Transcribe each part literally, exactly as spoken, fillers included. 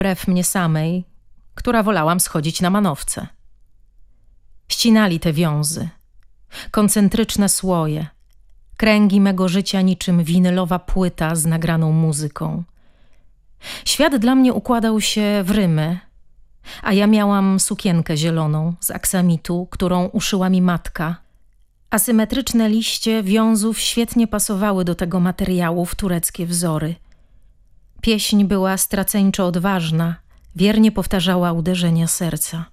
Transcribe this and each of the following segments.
wbrew mnie samej, która wolałam schodzić na manowce. Ścinali te wiązy, koncentryczne słoje, kręgi mego życia niczym winylowa płyta z nagraną muzyką. Świat dla mnie układał się w rymy, a ja miałam sukienkę zieloną z aksamitu, którą uszyła mi matka. Asymetryczne liście wiązów świetnie pasowały do tego materiału w tureckie wzory. Pieśń była straceńczo odważna, wiernie powtarzała uderzenia serca.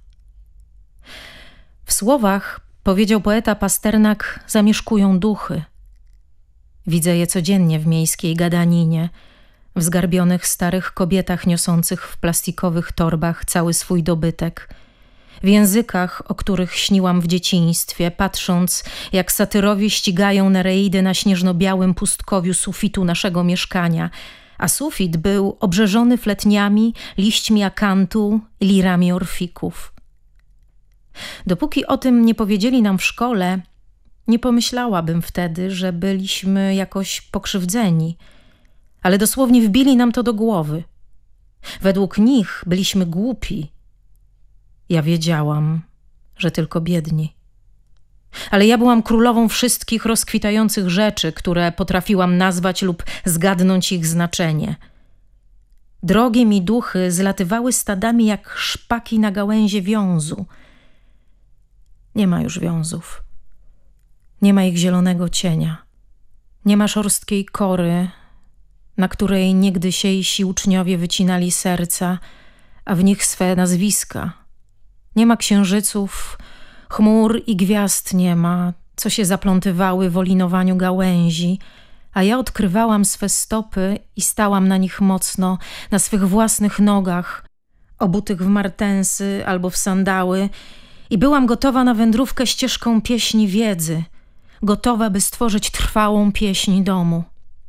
W słowach, powiedział poeta Pasternak, zamieszkują duchy. Widzę je codziennie w miejskiej gadaninie, w zgarbionych starych kobietach niosących w plastikowych torbach cały swój dobytek, w językach, o których śniłam w dzieciństwie, patrząc, jak satyrowie ścigają nereidy na śnieżno-białym pustkowiu sufitu naszego mieszkania, a sufit był obrzeżony fletniami, liśćmi akantu i lirami orfików. Dopóki o tym nie powiedzieli nam w szkole, nie pomyślałabym wtedy, że byliśmy jakoś pokrzywdzeni, ale dosłownie wbili nam to do głowy. Według nich byliśmy głupi. Ja wiedziałam, że tylko biedni. Ale ja byłam królową wszystkich rozkwitających rzeczy, które potrafiłam nazwać lub zgadnąć ich znaczenie. Drogie mi duchy zlatywały stadami jak szpaki na gałęzie wiązu. Nie ma już wiązów. Nie ma ich zielonego cienia. Nie ma szorstkiej kory, na której niegdysiejsi uczniowie wycinali serca, a w nich swe nazwiska. Nie ma księżyców, chmur i gwiazd nie ma, co się zaplątywały w olinowaniu gałęzi, a ja odkrywałam swe stopy i stałam na nich mocno, na swych własnych nogach, obutych w martensy albo w sandały, i byłam gotowa na wędrówkę ścieżką pieśni wiedzy, gotowa, by stworzyć trwałą pieśń domu.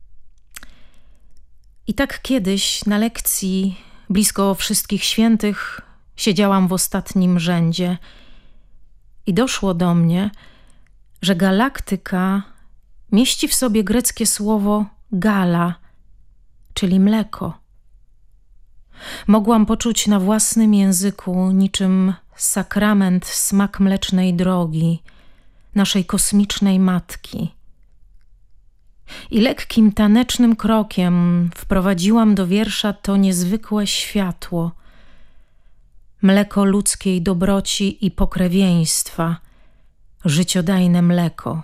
I tak kiedyś na lekcji blisko wszystkich świętych siedziałam w ostatnim rzędzie i doszło do mnie, że galaktyka mieści w sobie greckie słowo gala, czyli mleko. Mogłam poczuć na własnym języku niczym sakrament smak mlecznej drogi, naszej kosmicznej matki. I lekkim, tanecznym krokiem wprowadziłam do wiersza to niezwykłe światło, mleko ludzkiej dobroci i pokrewieństwa, życiodajne mleko,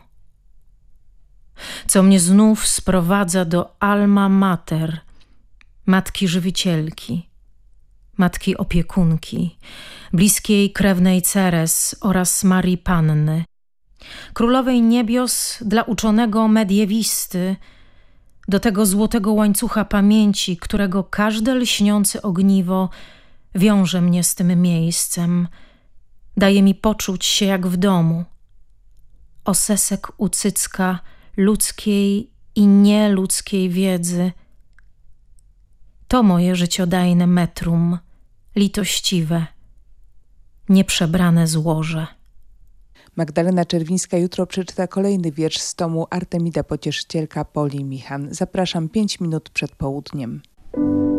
co mnie znów sprowadza do alma mater, matki żywicielki, matki opiekunki, bliskiej krewnej Ceres oraz Marii Panny, królowej niebios dla uczonego mediewisty, do tego złotego łańcucha pamięci, którego każde lśniące ogniwo wiąże mnie z tym miejscem, daje mi poczuć się jak w domu. Osesek ucycka ludzkiej i nieludzkiej wiedzy. To moje życiodajne metrum, litościwe, nieprzebrane złoże. Magdalena Czerwińska jutro przeczyta kolejny wiersz z tomu Artemida Pocieszycielka Poli Michan. Zapraszam pięć minut przed południem.